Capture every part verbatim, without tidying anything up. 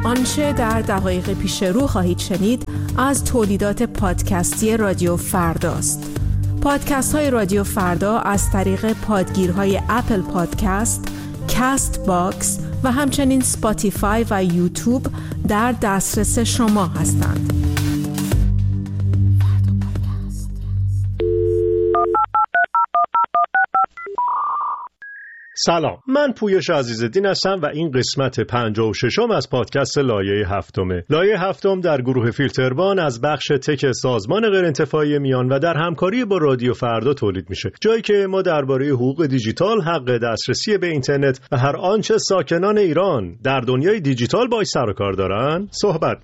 آنچه در دقایق پیش رو خواهید شنید از تولیدات پادکستی رادیو فرداست. پادکست های رادیو فردا از طریق پادگیرهای اپل پادکست، کاست باکس و همچنین سپاتیفای و یوتیوب در دسترس شما هستند. سلام، من پویش عزیزالدین هستم و این قسمت پنجاه و ششم از پادکست لایه هفتمه. لایه هفتم در گروه فیلتربان از بخش تک سازمان غیرانتفاعی میان و در همکاری با رادیو فردا تولید میشه، جایی که ما درباره حقوق دیجیتال، حق دسترسی به اینترنت و هر آنچه ساکنان ایران در دنیای دیجیتال باهاش سر و کار دارن صحبت.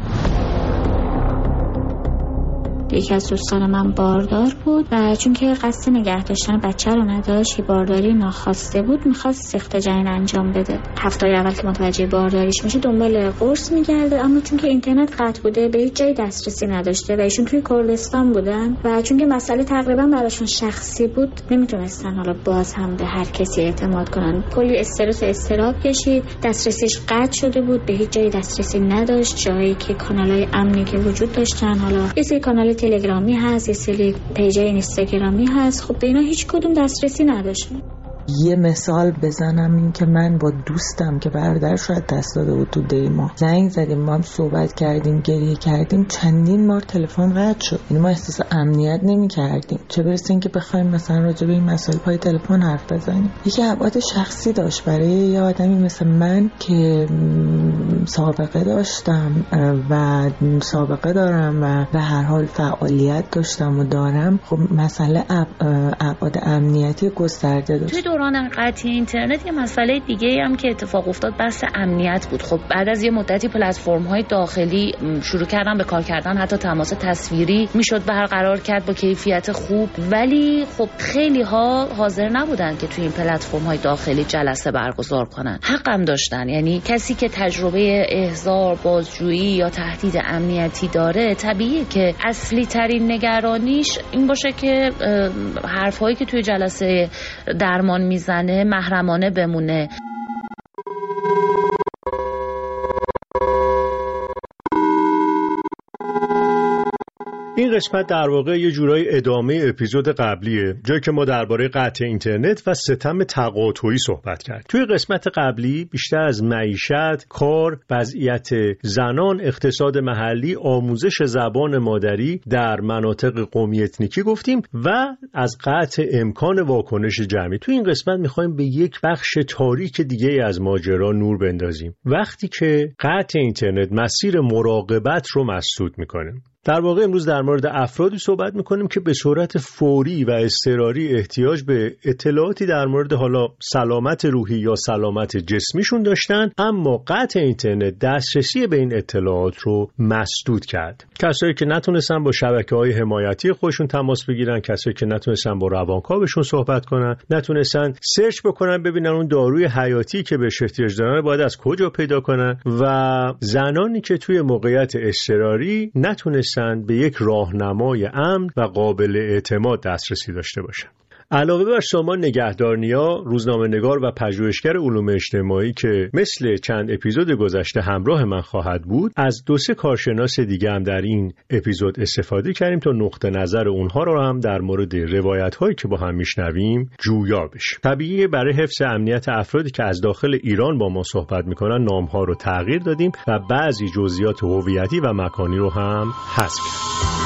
یکی از دوستان من باردار بود و چون که قصد نگه داشتن بچه رو نداشت، بارداری ناخواسته بود، میخواست سخت جنین انجام بده. هفته‌های اول که متوجه بارداریش میشه دنبال قرص میگرده، اما چون که اینترنت قطع بوده به هیچ جای دسترسی نداشته و ایشون توی کردستان بودن و چون که مسئله تقریبا براشون شخصی بود نمیتونستن حالا باز هم به هر کسی اعتماد کنن. کلی استرس و اضطراب کشید، دسترسیش قطع شده بود، به هیچ جای دسترسی نداشت. جایی که کانالای امنی که وجود داشتن، حالا یه سری کانال تلگرامی هست، یه سری پیج اینستاگرامی هست، خب به اینا هیچ کدوم دسترسی نداشت. یه مثال بزنم، این که من با دوستم که برادرش رو دست داده بود تو دیما زنگ زدیم، ما هم صحبت کردیم، گریه کردیم، چندین بار تلفن قطع شد. یعنی ما احساس امنیت نمی کردیم، چه برسه این که بخوایم مثلا راجع به این مسائل پای تلفن حرف بزنیم. یکی ابعاد شخصی داشت برای یه آدمی مثل من که سابقه داشتم و سابقه دارم و به هر حال فعالیت داشتم و دارم. خب مسئله ابعاد امنیتی گسترده داشت. دوران قطعی اینترنت یه مسئله دیگه هم که اتفاق افتاد بحث امنیت بود. خب بعد از یه مدتی پلتفرم‌های داخلی شروع کردن به کار کردن، حتی تماس تصویری میشد برقرار کرد با کیفیت خوب، ولی خب خیلی ها حاضر نبودن که توی این پلتفرم‌های داخلی جلسه برگزار کنن. حقم داشتن، یعنی کسی که تجربه احضار، بازجویی یا تهدید امنیتی داره طبیعیه که اصلی ترین نگرانیش این باشه که حرفایی که توی جلسه درمان میزنه محرمانه بمونه. این قسمت در واقع یه جورای ادامه اپیزود قبلیه، جایی که ما درباره قطع اینترنت و ستم تقاطعی صحبت کردیم. توی قسمت قبلی بیشتر از معیشت، کار، وضعیت زنان، اقتصاد محلی، آموزش زبان مادری در مناطق قومی اتنیکی گفتیم و از قطع امکان واکنش جمعی. توی این قسمت می‌خوایم به یک بخش تاریک دیگه از ماجرا نور بندازیم، وقتی که قطع اینترنت مسیر مراقبت رو مسدود می‌کنه. در واقع امروز در مورد افرادی صحبت میکنیم که به صورت فوری و اضطراری احتیاج به اطلاعاتی در مورد حالا سلامت روحی یا سلامت جسمیشون داشتن، اما قطع اینترنت دسترسی به این اطلاعات رو مسدود کرد. کسایی که نتونستن با شبکه‌های حمایتی خودشون تماس بگیرن، کسایی که نتونستن با روانکاوشون صحبت کنن، نتونستن سرچ بکنن ببینن اون داروی حیاتی که بهش احتیاج دارن باید از کجا پیدا کنن، و زنانی که توی موقعیت اضطراری نتونستن به یک راهنمای امن و قابل اعتماد دسترسی داشته باشند. علاوه بر سامان نگهدارنیا، روزنامه‌نگار و پژوهشگر علوم اجتماعی که مثل چند اپیزود گذشته همراه من خواهد بود، از دو سه کارشناس دیگه هم در این اپیزود استفاده کردیم تا نقطه نظر اونها رو هم در مورد روایت‌هایی که با هم میشنویم جویا بشیم. طبیعیه برای حفظ امنیت افرادی که از داخل ایران با ما صحبت میکنن نام‌ها رو تغییر دادیم و بعضی جزئیات هویتی و مکانی رو هم حذف کردیم.